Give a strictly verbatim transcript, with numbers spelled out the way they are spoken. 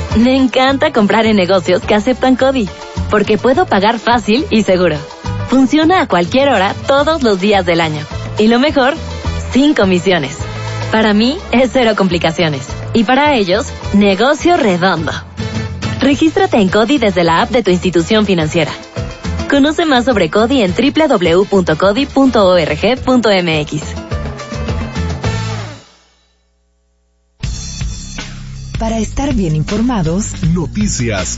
Me encanta comprar en negocios que aceptan CODI, porque puedo pagar fácil y seguro. Funciona a cualquier hora, todos los días del año. Y lo mejor, sin comisiones. Para mí, es cero complicaciones. Y para ellos, negocio redondo. Regístrate en CODI desde la app de tu institución financiera. Conoce más sobre CODI en doble u doble u doble u punto codi punto org punto m x. Para estar bien informados, noticias,